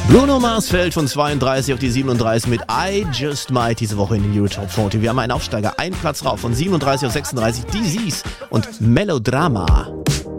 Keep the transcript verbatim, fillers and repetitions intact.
Bruno Mars fällt von zweiunddreißig auf die siebenunddreißig mit I Just Might diese Woche in den Euro Top vierzig. Wir haben einen Aufsteiger, einen Platz rauf von siebenunddreißig auf sechsunddreißig, D Z's und Melodrama.